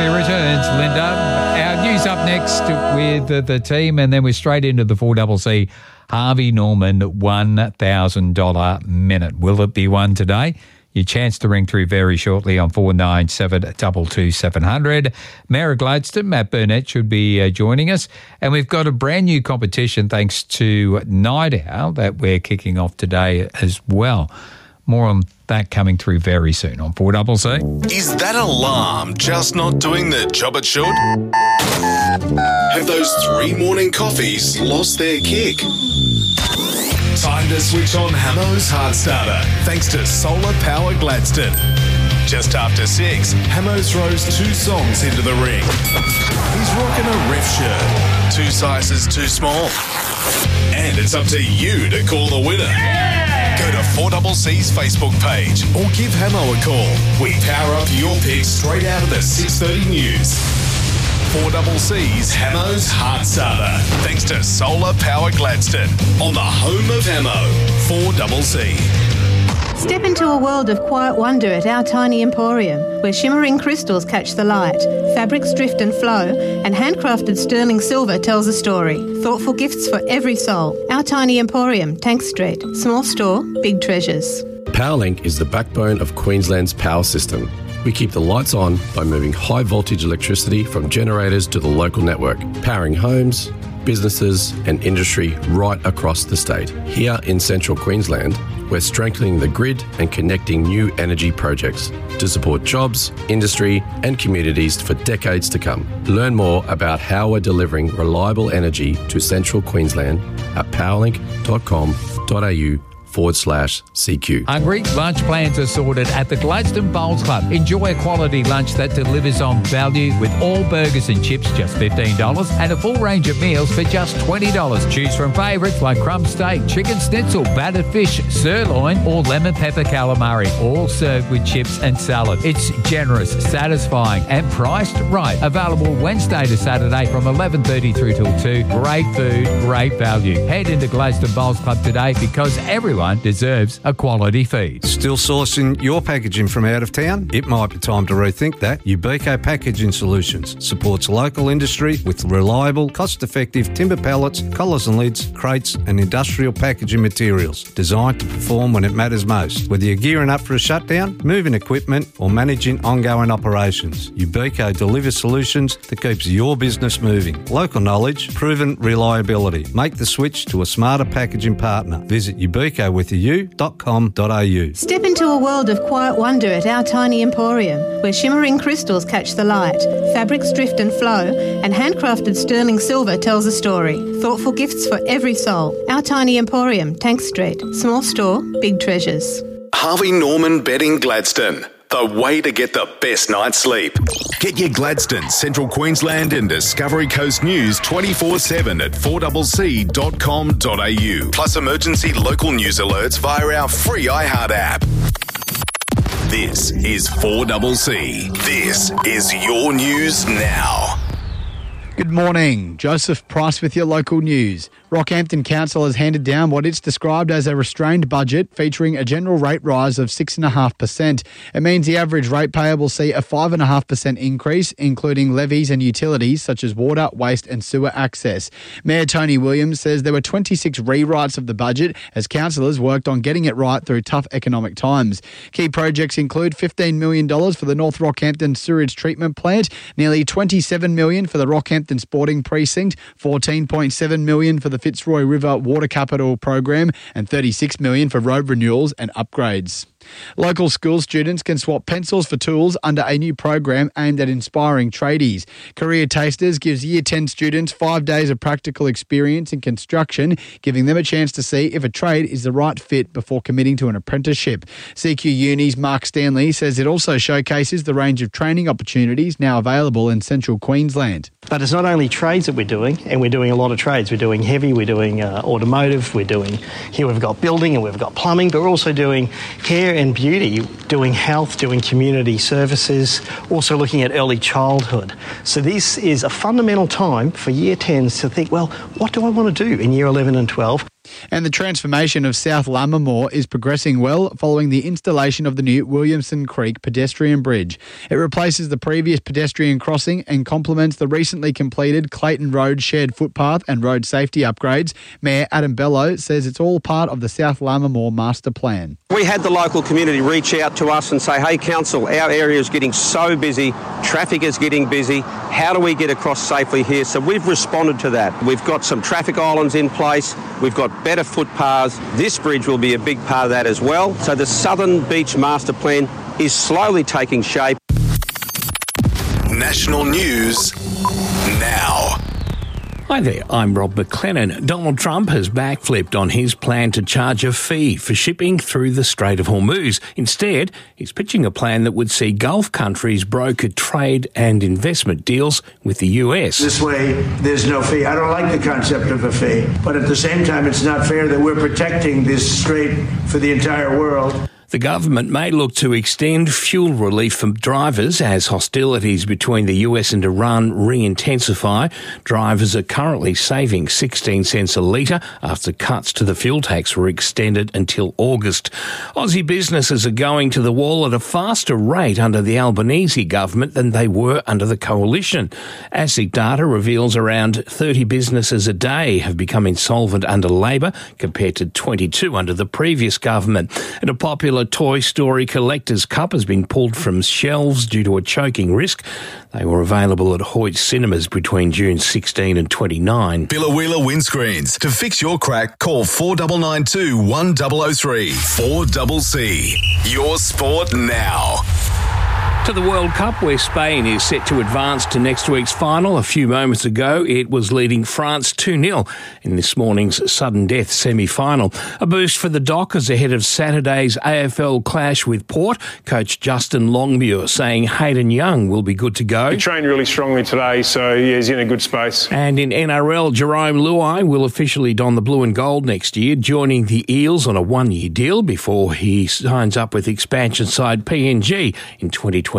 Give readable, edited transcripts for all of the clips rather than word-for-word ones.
Rugby returns, Linda. Our news up next with the team, and then we're straight into the 4CC Harvey Norman $1,000 minute. Will it be one today? Your chance to ring through very shortly on 497 222 700. Mayor of Gladstone, Matt Burnett, should be joining us. And we've got a brand new competition thanks to Night Owl that we're kicking off today as well. More on that coming through very soon on 4CC. Is that alarm just not doing the job it should? Have those 3 morning coffees lost their kick? Time to switch on Hamo's Heart Starter, thanks to Solar Power Gladstone. Just after 6, Hamo throws 2 songs into the ring. He's rocking a ref shirt, 2 sizes too small. And it's up to you to call the winner. Go to 4CC's Facebook page or give Hamo a call. We power up your picks straight out of the 6:30 news. 4CC's Hamo's Heart Starter, thanks to Solar Power Gladstone, on the home of Hamo, 4CC. Step into a world of quiet wonder at Our Tiny Emporium, where shimmering crystals catch the light, fabrics drift and flow, and handcrafted sterling silver tells a story. Thoughtful gifts for every soul. Our Tiny Emporium, Tank Street. Small store, big treasures. Powerlink is the backbone of Queensland's power system. We keep the lights on by moving high voltage electricity from generators to the local network, powering homes, businesses and industry right across the state. Here in central Queensland, we're strengthening the grid and connecting new energy projects to support jobs, industry and communities for decades to come. Learn more about how we're delivering reliable energy to central Queensland at powerlink.com.au/CQ. Hungry? Lunch plans are sorted at the Gladstone Bowls Club. Enjoy a quality lunch that delivers on value with all burgers and chips just $15 and a full range of meals for just $20. Choose from favourites like crumb steak, chicken schnitzel, battered fish, sirloin or lemon pepper calamari, all served with chips and salad. It's generous, satisfying and priced right. Available Wednesday to Saturday from 11:30 through till 2. Great food, great value. Head into Gladstone Bowls Club today because everyone deserves a quality feed. Still sourcing your packaging from out of town? It might be time to rethink that. Ubico Packaging Solutions supports local industry with reliable, cost-effective timber pallets, collars and lids, crates and industrial packaging materials designed to perform when it matters most. Whether you're gearing up for a shutdown, moving equipment or managing ongoing operations, Ubico delivers solutions that keeps your business moving. Local knowledge, proven reliability. Make the switch to a smarter packaging partner. Visit ubicowithu.com.au. Step into a world of quiet wonder at Our Tiny Emporium, where shimmering crystals catch the light, fabrics drift and flow, and handcrafted sterling silver tells a story. Thoughtful gifts for every soul. Our Tiny Emporium, Tank Street. Small store, big treasures. Harvey Norman Bedding Gladstone, the way to get the best night's sleep. Get your Gladstone, Central Queensland and Discovery Coast news 24/7 at 4CC.com.au. Plus emergency local news alerts via our free iHeart app. This is 4CC. This is your news now. Good morning. Joseph Price with your local news. Rockhampton Council has handed down what it's described as a restrained budget featuring a general rate rise of 6.5%. It means the average ratepayer will see a 5.5% increase, including levies and utilities such as water, waste and sewer access. Mayor Tony Williams says there were 26 rewrites of the budget as councillors worked on getting it right through tough economic times. Key projects include $15 million for the North Rockhampton Sewage Treatment Plant, nearly $27 million for the Rockhampton Sporting Precinct, $14.7 million for the Fitzroy River Water Capital Program and $36 million for road renewals and upgrades. Local school students can swap pencils for tools under a new program aimed at inspiring tradies. Career Tasters gives Year 10 students 5 days of practical experience in construction, giving them a chance to see if a trade is the right fit before committing to an apprenticeship. CQ Uni's Mark Stanley says it also showcases the range of training opportunities now available in central Queensland. But it's not only trades that we're doing, and we're doing a lot of trades. We're doing heavy, we're doing automotive, we're doing, here we've got building and we've got plumbing, but we're also doing hair and beauty, doing health, doing community services, also looking at early childhood. So this is a fundamental time for Year 10s to think, well, what do I want to do in Year 11 and 12? And the transformation of South Lammermoor is progressing well following the installation of the new Williamson Creek pedestrian bridge. It replaces the previous pedestrian crossing and complements the recently completed Clayton Road shared footpath and road safety upgrades. Mayor Adam Bello says it's all part of the South Lammermoor master plan. We had the local community reach out to us and say, hey, council, our area is getting so busy, traffic is getting busy, how do we get across safely here? So we've responded to that. We've got some traffic islands in place, we've got better footpaths. This bridge will be a big part of that as well. So the Southern Beach Master Plan is slowly taking shape. National news now. Hi there, I'm Rob McLennan. Donald Trump has backflipped on his plan to charge a fee for shipping through the Strait of Hormuz. Instead, he's pitching a plan that would see Gulf countries broker trade and investment deals with the US. This way, there's no fee. I don't like the concept of a fee, but at the same time, it's not fair that we're protecting this strait for the entire world. The government may look to extend fuel relief for drivers as hostilities between the US and Iran re-intensify. Drivers are currently saving 16 cents a litre after cuts to the fuel tax were extended until August. Aussie businesses are going to the wall at a faster rate under the Albanese government than they were under the coalition. ASIC data reveals around 30 businesses a day have become insolvent under Labor compared to 22 under the previous government. And a popular Toy Story Collector's Cup has been pulled from shelves due to a choking risk. They were available at Hoyt Cinemas between June 16 and 29. Billa Windscreens. To fix your crack, call 4992 1003. 4CC. Your sport now. To the World Cup, where Spain is set to advance to next week's final. A few moments ago, it was leading France 2-0 in this morning's sudden death semi-final. A boost for the Dockers ahead of Saturday's AFL clash with Port. Coach Justin Longmuir saying Hayden Young will be good to go. He trained really strongly today, so yeah, he's in a good space. And in NRL, Jerome Luai will officially don the blue and gold next year, joining the Eels on a one-year deal before he signs up with expansion side PNG in 2028.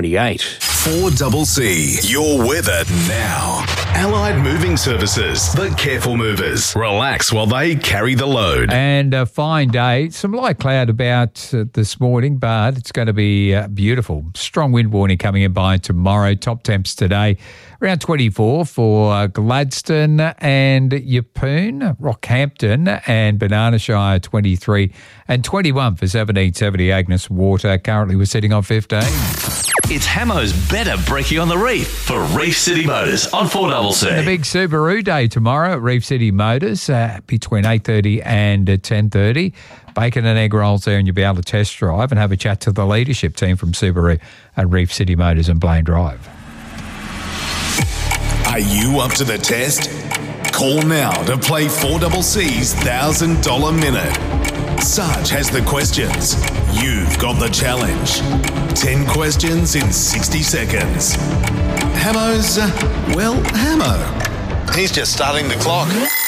4CC. Your weather now. Allied Moving Services. The careful movers. Relax while they carry the load. And a fine day. Some light cloud about this morning, but it's going to be beautiful. Strong wind warning coming in by tomorrow. Top temps today around 24 for Gladstone and Yeppoon, Rockhampton and Banana Shire 23 and 21 for 1770 Agnes Water. Currently we're sitting on 15. It's Hamo's Better Brekkie on the Reef for Reef City Motors on 4CC. The big Subaru Day tomorrow at Reef City Motors between 8:30 and 10:30. Bacon and egg rolls there, and you'll be able to test drive and have a chat to the leadership team from Subaru at Reef City Motors and Blaine Drive. Are you up to the test? Call now to play 4CC's $1,000 Minute. Sarge has the questions. You've got the challenge. 10 questions in 60 seconds. Hamo's, Hamo. He's just starting the clock.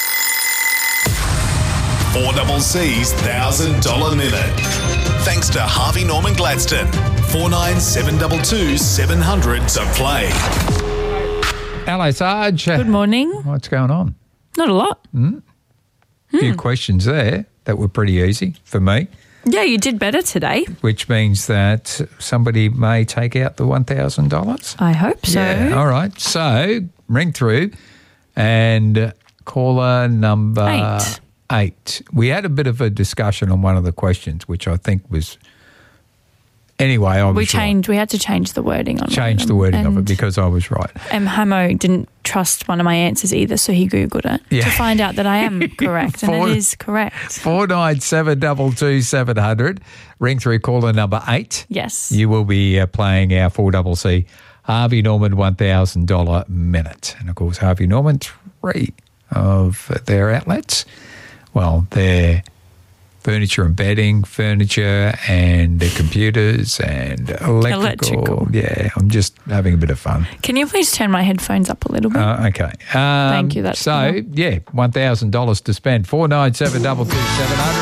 4CC's $1,000 Minute. Thanks to Harvey Norman Gladstone. 497222 700 to play. Hello, Sarge. Good morning. What's going on? Not a lot. A few questions there that were pretty easy for me. Yeah, you did better today. Which means that somebody may take out the $1,000. I hope so. Yeah, all right. So ring through and caller number 8. We had a bit of a discussion on one of the questions, which I think was... Anyway, I was right. We had to change the wording on Change the wording of it because I was right. Hamo didn't trust one of my answers either, so he Googled it to find out that I am correct, and it is correct. 497222 700. Ring through caller number 8. Yes. You will be playing our 4CC Harvey Norman $1,000 Minute. And, of course, Harvey Norman, 3 of their outlets. Well, they're furniture and bedding, furniture and computers and electrical. Yeah, I'm just having a bit of fun. Can you please turn my headphones up a little bit? Okay. Thank you. That's so, cool. $1,000 to spend. 497222 700.